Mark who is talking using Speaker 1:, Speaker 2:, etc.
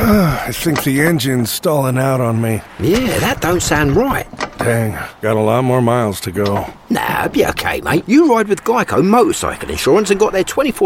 Speaker 1: I think the engine's stalling out on me.
Speaker 2: Yeah, that don't sound right.
Speaker 1: Dang, got a lot more miles to go.
Speaker 2: Nah, be okay, mate. You ride with Geico Motorcycle Insurance and got their 24